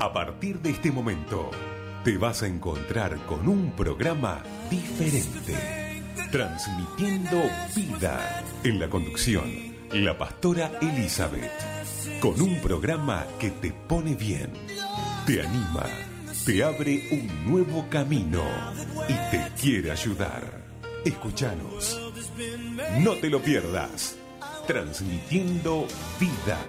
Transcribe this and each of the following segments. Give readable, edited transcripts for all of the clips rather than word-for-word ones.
A partir de este momento, te vas a encontrar con un programa diferente, transmitiendo vida. En la conducción, la pastora Elizabeth, con un programa que te pone bien, te anima, te abre un nuevo camino y te quiere ayudar. Escúchanos, no te lo pierdas, transmitiendo vida.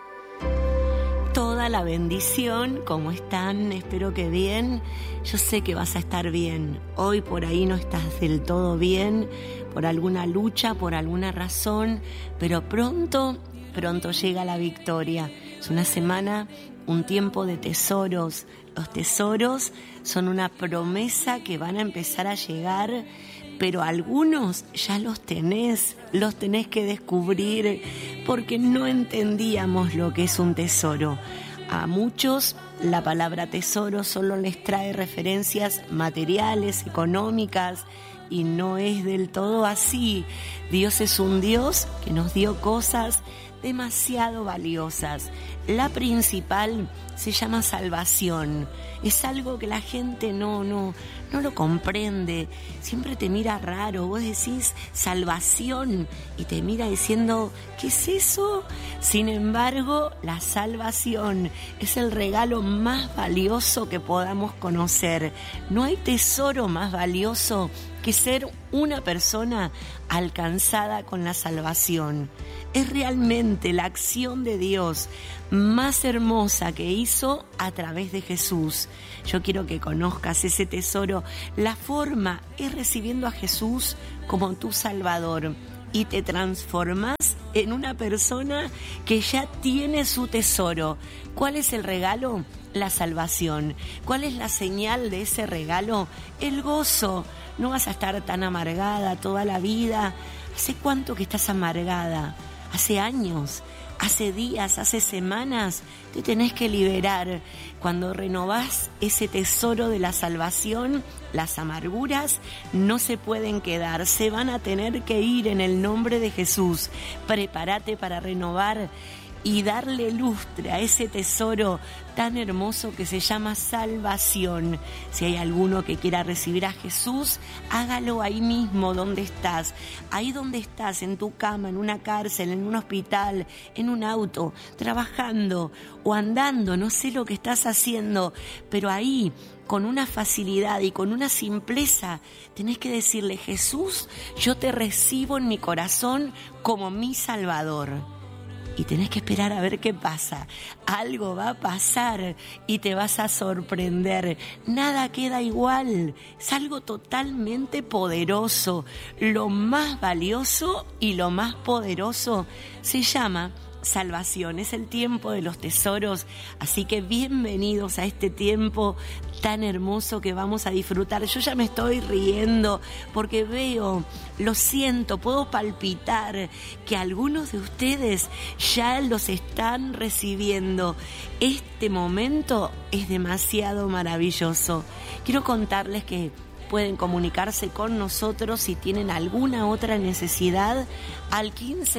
Toda la bendición, ¿cómo están? Espero que bien. Yo sé que vas a estar bien. Hoy por ahí no estás del todo bien, por alguna lucha, por alguna razón, pero pronto llega la victoria. Es una semana, un tiempo de tesoros. Los tesoros son una promesa que van a empezar a llegar, pero algunos ya los tenés que descubrir porque no entendíamos lo que es un tesoro. A muchos la palabra tesoro solo les trae referencias materiales, económicas, y no es del todo así. Dios es un Dios que nos dio cosas demasiado valiosas. La principal se llama salvación. Es algo que la gente no lo comprende. Siempre te mira raro. Vos decís salvación y te mira diciendo, ¿qué es eso? Sin embargo, la salvación es el regalo más valioso que podamos conocer. No hay tesoro más valioso que ser una persona alcanzada con la salvación. Es realmente la acción de Dios más hermosa que hizo a través de Jesús. Yo quiero que conozcas ese tesoro. La forma es recibiendo a Jesús como tu Salvador y te transformas en una persona que ya tiene su tesoro. ¿Cuál es el regalo? La salvación. ¿Cuál es la señal de ese regalo? El gozo. No vas a estar tan amargada toda la vida. ¿Hace cuánto que estás amargada? ¿Hace años? ¿Hace días? ¿Hace semanas? Te tenés que liberar. Cuando renovás ese tesoro de la salvación, las amarguras no se pueden quedar, se van a tener que ir en el nombre de Jesús. Prepárate para renovar y darle lustre a ese tesoro tan hermoso que se llama salvación. Si hay alguno que quiera recibir a Jesús, hágalo ahí mismo donde estás. Ahí donde estás, en tu cama, en una cárcel, en un hospital, en un auto, trabajando o andando, no sé lo que estás haciendo, pero ahí, con una facilidad y con una simpleza, tenés que decirle, Jesús, yo te recibo en mi corazón como mi Salvador. Y tenés que esperar a ver qué pasa. Algo va a pasar y te vas a sorprender. Nada queda igual. Es algo totalmente poderoso. Lo más valioso y lo más poderoso se llama salvación. Es el tiempo de los tesoros, así que bienvenidos a este tiempo tan hermoso que vamos a disfrutar. Yo ya me estoy riendo porque veo, lo siento, puedo palpitar que algunos de ustedes ya los están recibiendo. Este momento es demasiado maravilloso. Quiero contarles que pueden comunicarse con nosotros si tienen alguna otra necesidad al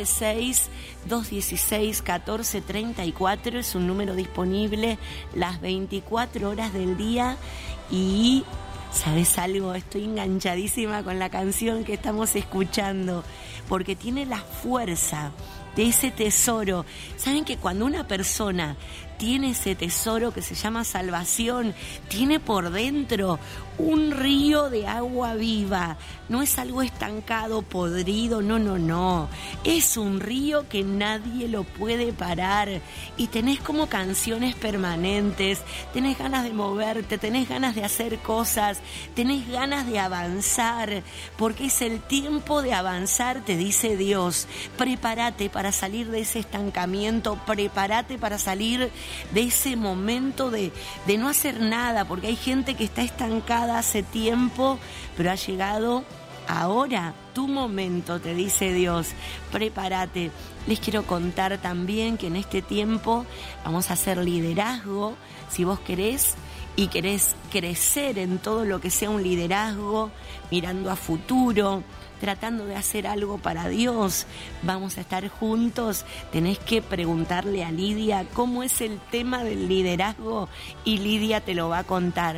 156-216-1434. Es un número disponible las 24 horas del día. Y ¿sabes algo? Estoy enganchadísima con la canción que estamos escuchando porque tiene la fuerza de ese tesoro. ¿Saben que cuando una persona tiene ese tesoro que se llama salvación, tiene por dentro un río de agua viva? No es algo estancado, podrido, no. Es un río que nadie lo puede parar y tenés como canciones permanentes, tenés ganas de moverte, tenés ganas de hacer cosas, tenés ganas de avanzar, porque es el tiempo de avanzar, te dice Dios. Prepárate para salir de ese estancamiento, prepárate para salir de ese momento de no hacer nada, porque hay gente que está estancada hace tiempo, pero ha llegado ahora tu momento, te dice Dios. Prepárate. Les quiero contar también que en este tiempo vamos a hacer liderazgo. Si vos querés y querés crecer en todo lo que sea un liderazgo, mirando a futuro, tratando de hacer algo para Dios, vamos a estar juntos, tenés que preguntarle a Lidia cómo es el tema del liderazgo y Lidia te lo va a contar.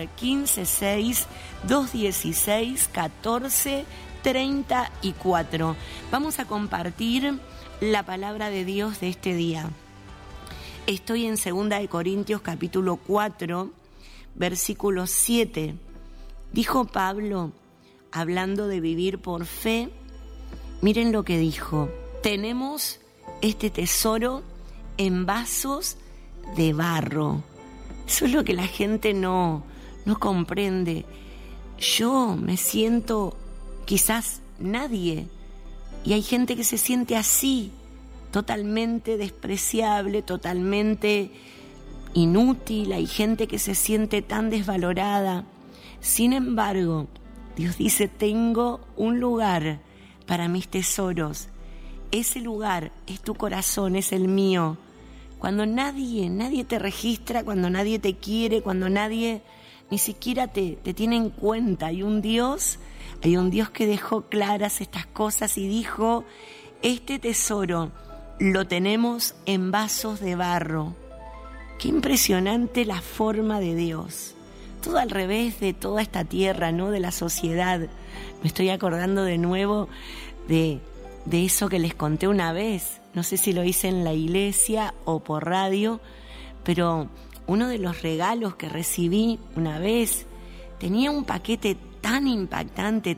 1562161434. Vamos a compartir la palabra de Dios de este día. Estoy en 2 de Corintios capítulo 4, versículo 7. Dijo Pablo, hablando de vivir por fe, miren lo que dijo: tenemos este tesoro en vasos de barro. Eso es lo que la gente no comprende. Yo me siento quizás nadie, y hay gente que se siente así, totalmente despreciable, totalmente inútil. Hay gente que se siente tan desvalorada. Sin embargo, Dios dice: tengo un lugar para mis tesoros. Ese lugar es tu corazón, es el mío. Cuando nadie te registra, cuando nadie te quiere, cuando nadie ni siquiera te tiene en cuenta, hay un Dios que dejó claras estas cosas y dijo: este tesoro lo tenemos en vasos de barro. Qué impresionante la forma de Dios. Todo al revés de toda esta tierra, ¿no? De la sociedad. Me estoy acordando de nuevo de eso que les conté una vez. No sé si lo hice en la iglesia o por radio, pero uno de los regalos que recibí una vez tenía un paquete tan impactante,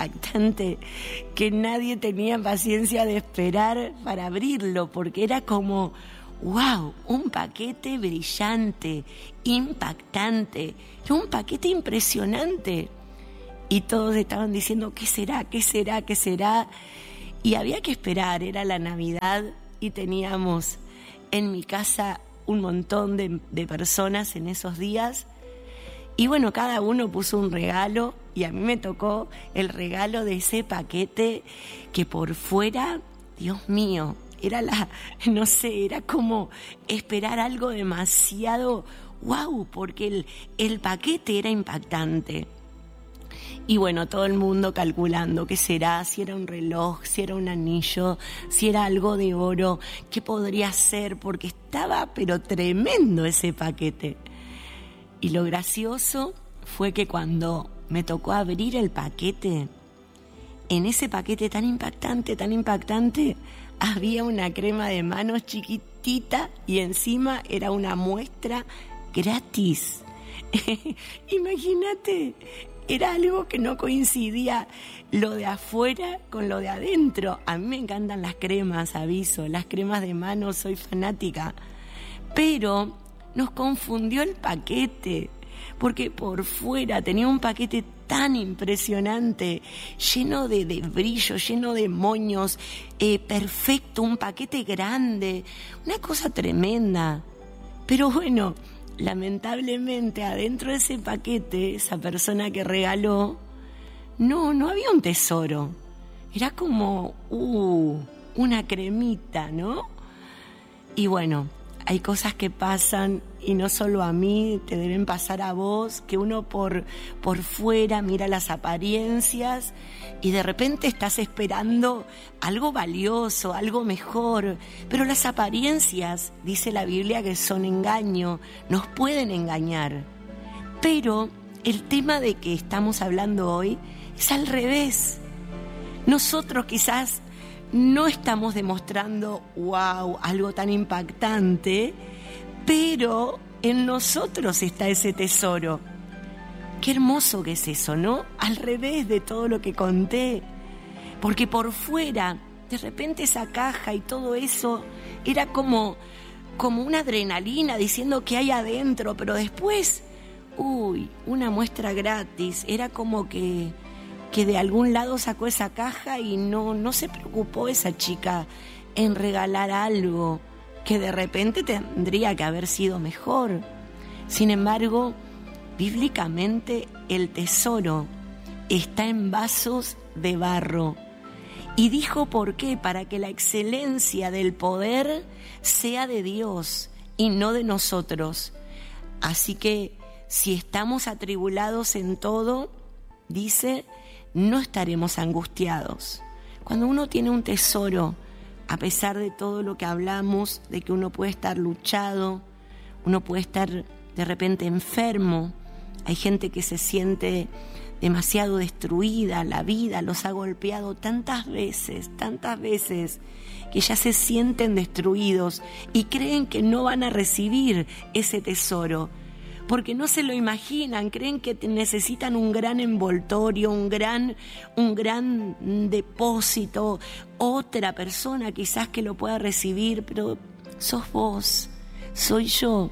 que nadie tenía paciencia de esperar para abrirlo, porque era como, wow, un paquete brillante, impactante, era un paquete impresionante. Y todos estaban diciendo, ¿qué será? ¿Qué será? ¿Qué será? Y había que esperar, era la Navidad y teníamos en mi casa un montón de personas en esos días. Y bueno, cada uno puso un regalo y a mí me tocó el regalo de ese paquete que por fuera, Dios mío, era era como esperar algo demasiado wow, porque el paquete era impactante. Y bueno, todo el mundo calculando qué será, si era un reloj, si era un anillo, si era algo de oro, qué podría ser, porque estaba pero tremendo ese paquete. Y lo gracioso fue que cuando me tocó abrir el paquete, en ese paquete tan impactante, había una crema de manos chiquitita y encima era una muestra gratis. Imagínate, era algo que no coincidía lo de afuera con lo de adentro. A mí me encantan las cremas, aviso, las cremas de manos, soy fanática. Pero nos confundió el paquete, porque por fuera tenía un paquete tan impresionante, lleno de brillo, lleno de moños, perfecto, un paquete grande, una cosa tremenda. Pero bueno, lamentablemente adentro de ese paquete, esa persona que regaló, no había un tesoro. Era como, una cremita, ¿no? Y bueno, hay cosas que pasan y no solo a mí, te deben pasar a vos, que uno por fuera mira las apariencias y de repente estás esperando algo valioso, algo mejor. Pero las apariencias, dice la Biblia, que son engaño, nos pueden engañar. Pero el tema de que estamos hablando hoy es al revés. Nosotros quizás no estamos demostrando, wow, algo tan impactante, pero en nosotros está ese tesoro. Qué hermoso que es eso, ¿no? Al revés de todo lo que conté. Porque por fuera, de repente esa caja y todo eso era como una adrenalina diciendo que hay adentro, pero después, una muestra gratis. Era como que de algún lado sacó esa caja y no se preocupó esa chica en regalar algo que de repente tendría que haber sido mejor. Sin embargo, bíblicamente el tesoro está en vasos de barro. Y dijo por qué: para que la excelencia del poder sea de Dios y no de nosotros. Así que si estamos atribulados en todo, dice, no estaremos angustiados. Cuando uno tiene un tesoro, a pesar de todo lo que hablamos, de que uno puede estar luchado, uno puede estar de repente enfermo, hay gente que se siente demasiado destruida, la vida los ha golpeado tantas veces, que ya se sienten destruidos y creen que no van a recibir ese tesoro, porque no se lo imaginan, creen que necesitan un gran envoltorio, un gran depósito, otra persona quizás que lo pueda recibir, pero sos vos, soy yo,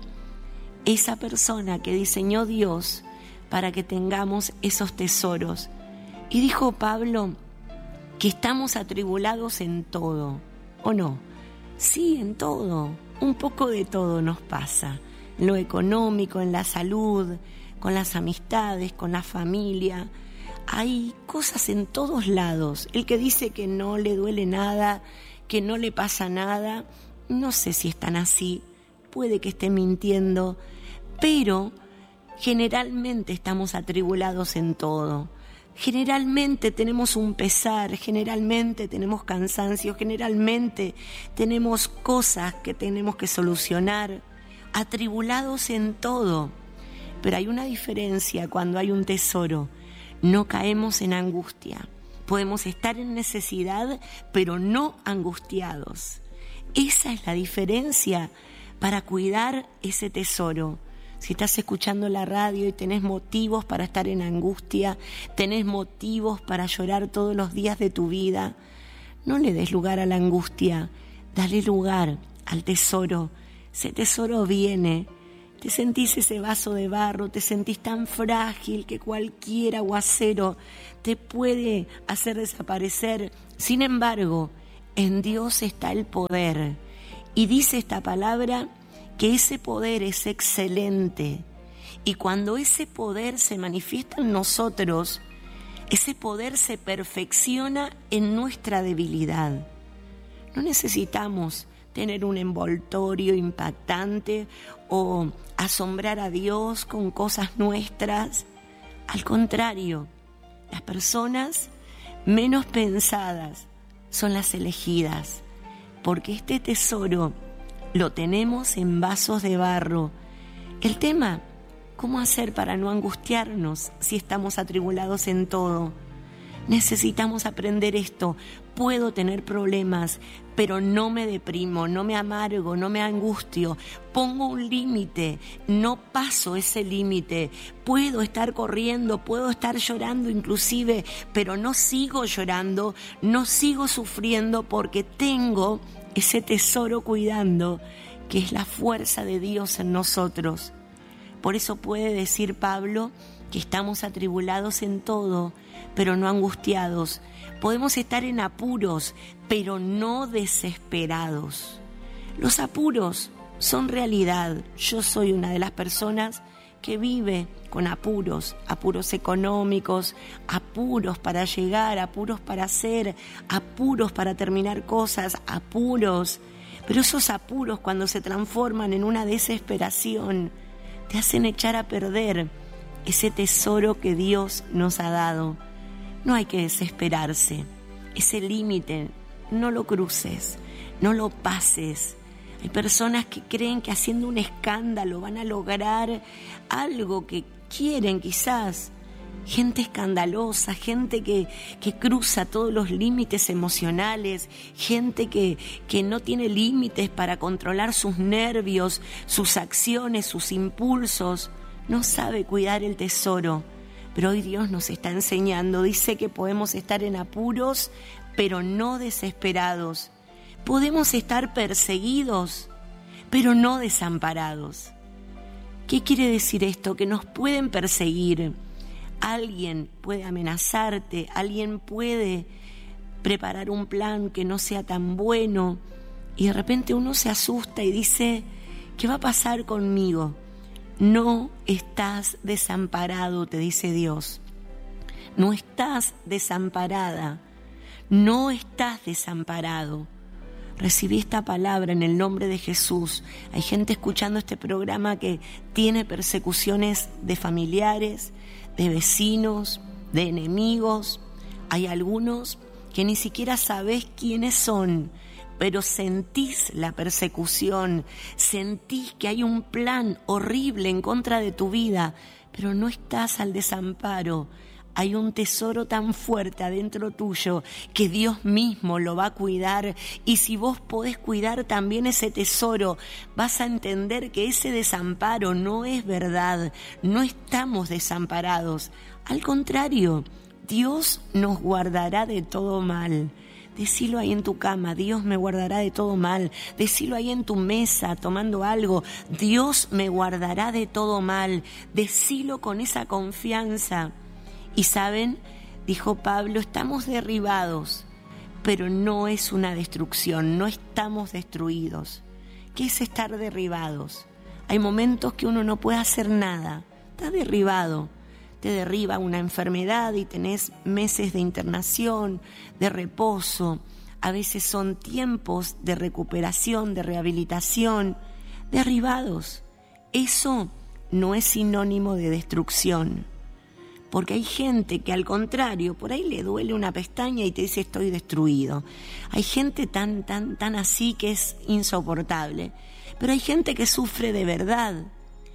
esa persona que diseñó Dios para que tengamos esos tesoros. Y dijo Pablo que estamos atribulados en todo, ¿o no? Sí, en todo, un poco de todo nos pasa. En lo económico, en la salud, con las amistades, con la familia. Hay cosas en todos lados. El que dice que no le duele nada, que no le pasa nada, no sé si están así, puede que esté mintiendo, pero generalmente estamos atribulados en todo. Generalmente tenemos un pesar, generalmente tenemos cansancio, generalmente tenemos cosas que tenemos que solucionar, atribulados en todo. Pero hay una diferencia cuando hay un tesoro. No caemos en angustia. Podemos estar en necesidad, pero no angustiados. Esa es la diferencia para cuidar ese tesoro. Si estás escuchando la radio y tenés motivos para estar en angustia, tenés motivos para llorar todos los días de tu vida, no le des lugar a la angustia, dale lugar al tesoro. Ese tesoro viene, te sentís ese vaso de barro, te sentís tan frágil que cualquier aguacero te puede hacer desaparecer. Sin embargo, en Dios está el poder. Y dice esta palabra que ese poder es excelente. Y cuando ese poder se manifiesta en nosotros, ese poder se perfecciona en nuestra debilidad. No necesitamos tener un envoltorio impactante o asombrar a Dios con cosas nuestras. Al contrario, las personas menos pensadas son las elegidas, porque este tesoro lo tenemos en vasos de barro. El tema, ¿cómo hacer para no angustiarnos si estamos atribulados en todo? Necesitamos aprender esto. Puedo tener problemas, pero no me deprimo, no me amargo, no me angustio. Pongo un límite, no paso ese límite. Puedo estar corriendo, puedo estar llorando inclusive, pero no sigo llorando, no sigo sufriendo porque tengo ese tesoro cuidando, que es la fuerza de Dios en nosotros. Por eso puede decir Pablo que estamos atribulados en todo, pero no angustiados. Podemos estar en apuros, pero no desesperados. Los apuros son realidad. Yo soy una de las personas que vive con apuros económicos, apuros para llegar, apuros para hacer, apuros para terminar cosas, apuros. Pero esos apuros, cuando se transforman en una desesperación, te hacen echar a perder ese tesoro que Dios nos ha dado. No hay que desesperarse. Ese límite no lo cruces, no lo pases. Hay personas que creen que haciendo un escándalo van a lograr algo que quieren quizás. Gente escandalosa, gente que cruza todos los límites emocionales, gente que no tiene límites para controlar sus nervios, sus acciones, sus impulsos. No sabe cuidar el tesoro. Pero hoy Dios nos está enseñando, dice que podemos estar en apuros, pero no desesperados. Podemos estar perseguidos, pero no desamparados. ¿Qué quiere decir esto? Que nos pueden perseguir. Alguien puede amenazarte, alguien puede preparar un plan que no sea tan bueno, y de repente uno se asusta y dice, ¿qué va a pasar conmigo? No estás desamparado, te dice Dios. No estás desamparada, no estás desamparado. Recibí esta palabra en el nombre de Jesús. Hay gente escuchando este programa que tiene persecuciones de familiares, de vecinos, de enemigos. Hay algunos que ni siquiera sabés quiénes son, pero sentís la persecución, sentís que hay un plan horrible en contra de tu vida, pero no estás al desamparo. Hay un tesoro tan fuerte adentro tuyo que Dios mismo lo va a cuidar, y si vos podés cuidar también ese tesoro, vas a entender que ese desamparo no es verdad, no estamos desamparados. Al contrario, Dios nos guardará de todo mal. Decilo ahí en tu cama, Dios me guardará de todo mal. Decilo ahí en tu mesa tomando algo, Dios me guardará de todo mal. Decilo con esa confianza. Y saben, dijo Pablo, estamos derribados, pero no es una destrucción, no estamos destruidos. ¿Qué es estar derribados? Hay momentos que uno no puede hacer nada, está derribado. Te derriba una enfermedad y tenés meses de internación, de reposo. A veces son tiempos de recuperación, de rehabilitación. Derribados. Eso no es sinónimo de destrucción. Porque hay gente que al contrario, por ahí le duele una pestaña y te dice estoy destruido. Hay gente tan así que es insoportable. Pero hay gente que sufre de verdad.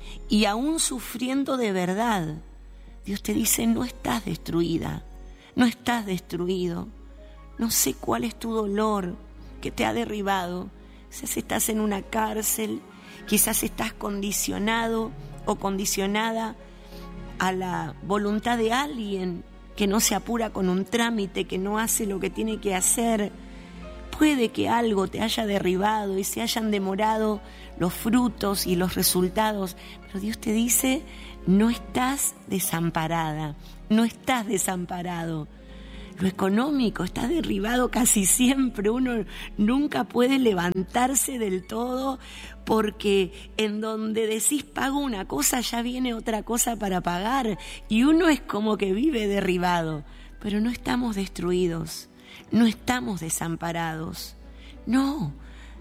Y aún sufriendo de verdad, Dios te dice, no estás destruida, no estás destruido. No sé cuál es tu dolor que te ha derribado. Quizás estás en una cárcel, quizás estás condicionado o condicionada a la voluntad de alguien que no se apura con un trámite, que no hace lo que tiene que hacer. Puede que algo te haya derribado y se hayan demorado los frutos y los resultados, pero Dios te dice, no estás desamparada, no estás desamparado. Lo económico está derribado casi siempre, uno nunca puede levantarse del todo porque en donde decís pago una cosa ya viene otra cosa para pagar y uno es como que vive derribado, pero no estamos destruidos, no estamos desamparados, no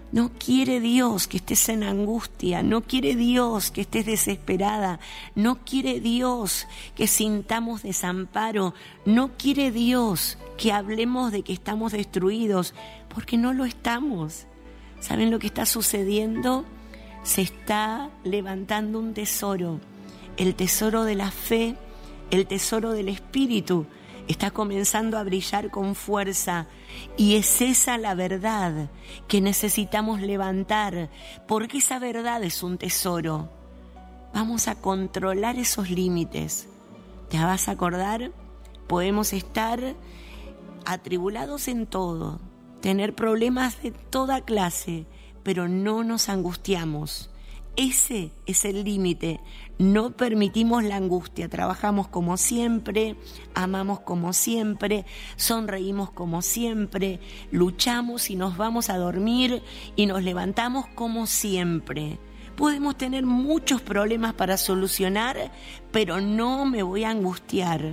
quiere Dios que estés en angustia, no quiere Dios que estés desesperada, no quiere Dios que sintamos desamparo, no quiere Dios que hablemos de que estamos destruidos, porque no lo estamos. ¿Saben lo que está sucediendo? Se está levantando un tesoro, el tesoro de la fe, el tesoro del Espíritu, está comenzando a brillar con fuerza y es esa la verdad que necesitamos levantar, porque esa verdad es un tesoro. Vamos a controlar esos límites. ¿Te vas a acordar? Podemos estar atribulados en todo, tener problemas de toda clase, pero no nos angustiamos. Ese es el límite. No permitimos la angustia. Trabajamos como siempre, amamos como siempre, sonreímos como siempre, luchamos y nos vamos a dormir y nos levantamos como siempre. Podemos tener muchos problemas para solucionar, pero no me voy a angustiar.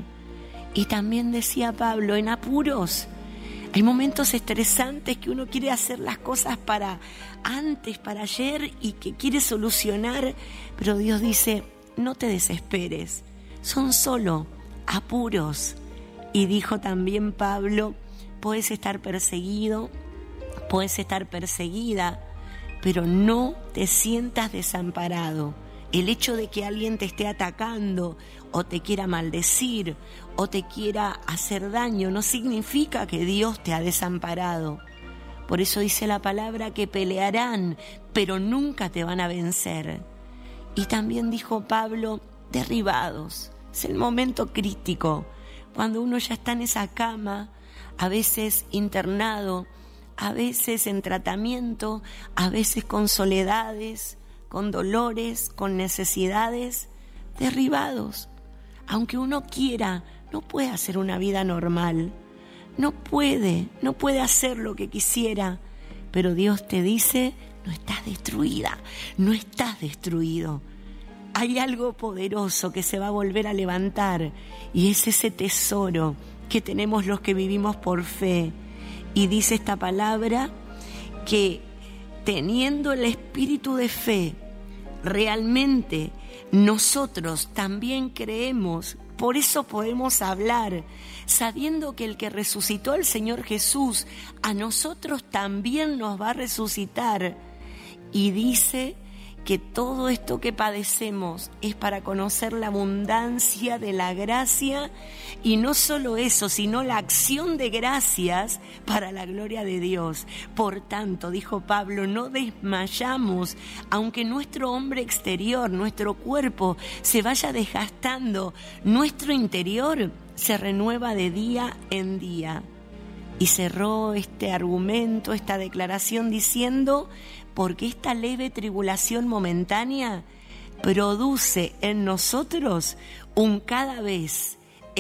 Y también decía Pablo, en apuros. Hay momentos estresantes que uno quiere hacer las cosas para antes, para ayer y que quiere solucionar, pero Dios dice, no te desesperes, son solo apuros. Y dijo también Pablo, puedes estar perseguido, puedes estar perseguida, pero no te sientas desamparado. El hecho de que alguien te esté atacando o te quiera maldecir o te quiera hacer daño no significa que Dios te ha desamparado. Por eso dice la palabra que pelearán, pero nunca te van a vencer. Y también dijo Pablo, derribados. Es el momento crítico, cuando uno ya está en esa cama, a veces internado, a veces en tratamiento, a veces con soledades, con dolores, con necesidades, derribados. Aunque uno quiera, no puede hacer una vida normal. No puede hacer lo que quisiera. Pero Dios te dice, no estás destruida, no estás destruido. Hay algo poderoso que se va a volver a levantar y es ese tesoro que tenemos los que vivimos por fe. Y dice esta palabra que teniendo el espíritu de fe, realmente nosotros también creemos Por eso podemos hablar, sabiendo que el que resucitó al Señor Jesús, a nosotros también nos va a resucitar. Y dice que todo esto que padecemos es para conocer la abundancia de la gracia, y no solo eso, sino la acción de gracias para la gloria de Dios. Por tanto, dijo Pablo, no desmayamos, aunque nuestro hombre exterior, nuestro cuerpo, se vaya desgastando, nuestro interior se renueva de día en día. Y cerró este argumento, esta declaración diciendo: porque esta leve tribulación momentánea produce en nosotros un cada vez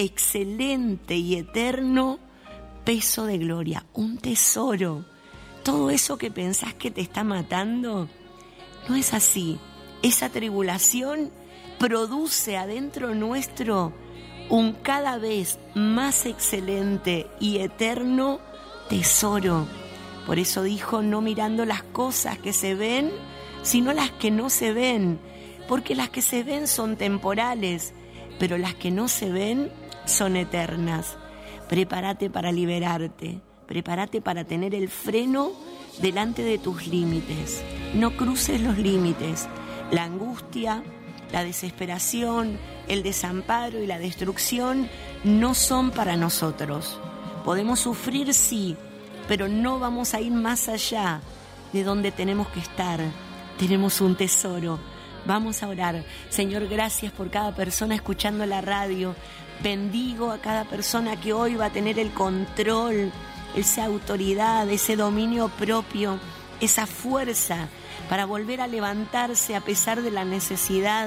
excelente y eterno peso de gloria, un tesoro. Todo eso que pensás que te está matando, no es así. Esa tribulación produce adentro nuestro un cada vez más excelente y eterno tesoro. Por eso dijo, no mirando las cosas que se ven, sino las que no se ven, porque las que se ven son temporales, pero las que no se ven son eternas. Prepárate para liberarte, prepárate para tener el freno delante de tus límites. No cruces los límites. La angustia, la desesperación, el desamparo y la destrucción no son para nosotros. Podemos sufrir, sí, pero no vamos a ir más allá de donde tenemos que estar. Tenemos un tesoro. Vamos a orar. Señor, gracias por cada persona escuchando la radio. Bendigo a cada persona que hoy va a tener el control, esa autoridad, ese dominio propio, esa fuerza para volver a levantarse a pesar de la necesidad,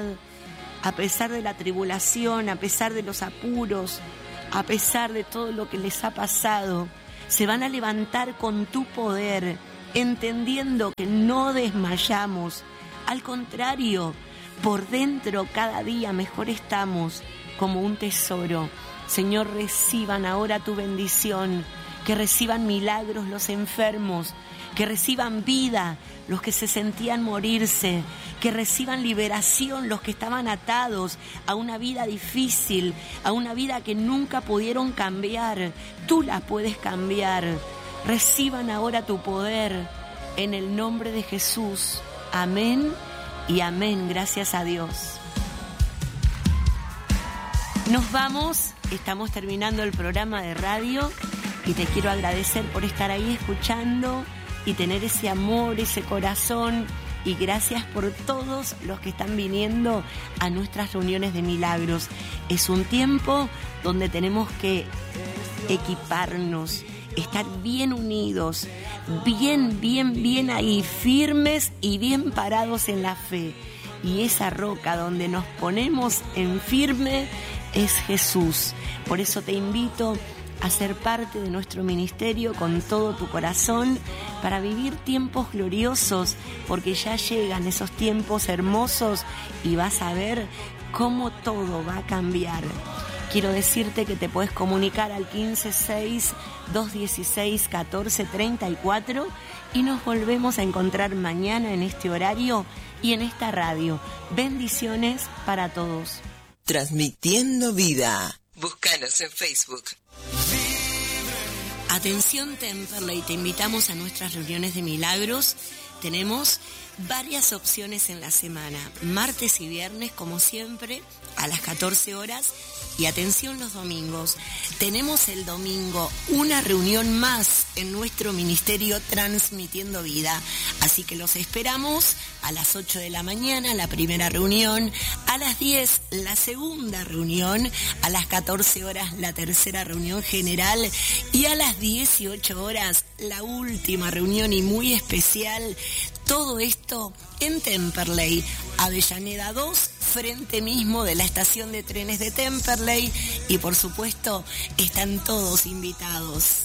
a pesar de la tribulación, a pesar de los apuros, a pesar de todo lo que les ha pasado. Se van a levantar con tu poder, entendiendo que no desmayamos. Al contrario, por dentro cada día mejor estamos, como un tesoro. Señor, reciban ahora tu bendición, que reciban milagros los enfermos, que reciban vida los que se sentían morirse, que reciban liberación los que estaban atados a una vida difícil, a una vida que nunca pudieron cambiar. Tú la puedes cambiar. Reciban ahora tu poder en el nombre de Jesús. Amén y amén. Gracias a Dios. Nos vamos, estamos terminando el programa de radio y te quiero agradecer por estar ahí escuchando y tener ese amor, ese corazón, y gracias por todos los que están viniendo a nuestras reuniones de milagros. Es un tiempo donde tenemos que equiparnos, estar bien unidos, bien ahí, firmes y bien parados en la fe. Y esa roca donde nos ponemos en firme es Jesús. Por eso te invito a ser parte de nuestro ministerio con todo tu corazón para vivir tiempos gloriosos, porque ya llegan esos tiempos hermosos y vas a ver cómo todo va a cambiar. Quiero decirte que te puedes comunicar al 156-216-1434 y nos volvemos a encontrar mañana en este horario y en esta radio. Bendiciones para todos. Transmitiendo vida. Búscanos en Facebook. Atención Temperley, te invitamos a nuestras reuniones de milagros. Tenemos varias opciones en la semana, martes y viernes como siempre a las 14 horas. Y atención los domingos, tenemos el domingo una reunión más en nuestro ministerio Transmitiendo Vida. Así que los esperamos a las 8 de la mañana, la primera reunión, a las 10 la segunda reunión, a las 14 horas la tercera reunión general y a las 18 horas la última reunión y muy especial. Todo esto en Temperley, Avellaneda 2, frente mismo de la estación de trenes de Temperley, y por supuesto están todos invitados.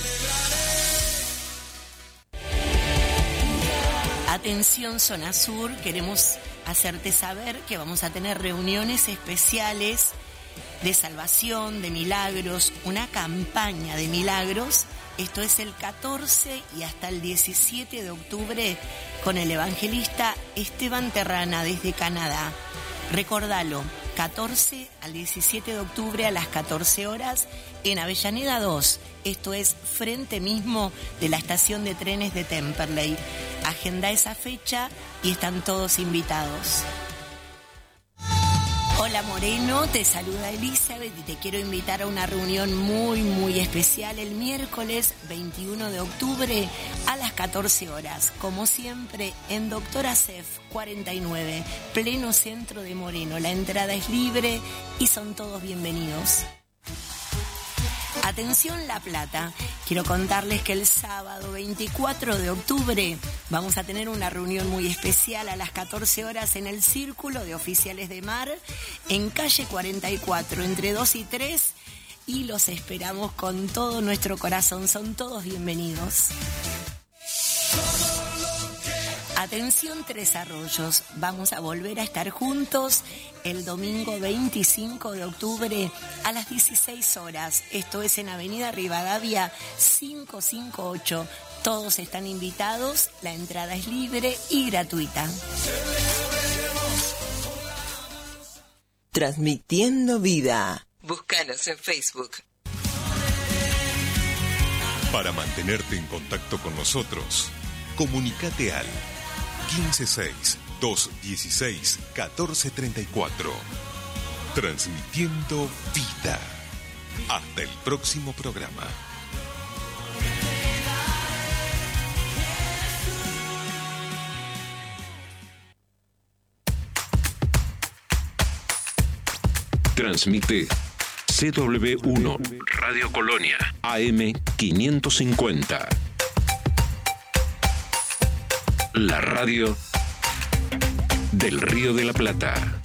Atención Zona Sur, queremos hacerte saber que vamos a tener reuniones especiales de salvación, de milagros, una campaña de milagros. Esto es el 14 y hasta el 17 de octubre con el evangelista Esteban Terrana desde Canadá. Recordalo, 14 al 17 de octubre a las 14 horas en Avellaneda 2. Esto es frente mismo de la estación de trenes de Temperley. Agenda esa fecha y están todos invitados. Hola Moreno, te saluda Elizabeth y te quiero invitar a una reunión muy especial el miércoles 21 de octubre a las 14 horas, como siempre en Doctora Cef 49, pleno centro de Moreno. La entrada es libre y son todos bienvenidos. Atención La Plata, quiero contarles que el sábado 24 de octubre vamos a tener una reunión muy especial a las 14 horas en el Círculo de Oficiales de Mar, en calle 44, entre 2 y 3, y los esperamos con todo nuestro corazón, son todos bienvenidos. Atención Tres Arroyos, vamos a volver a estar juntos el domingo 25 de octubre a las 16 horas. Esto es en Avenida Rivadavia 558. Todos están invitados, la entrada es libre y gratuita. Transmitiendo vida. Búscanos en Facebook. Para mantenerte en contacto con nosotros, comunícate al 156-216-1434. Transmitiendo vida. Hasta el próximo programa. Transmite CW1 Radio Colonia AM 550. La radio del Río de la Plata.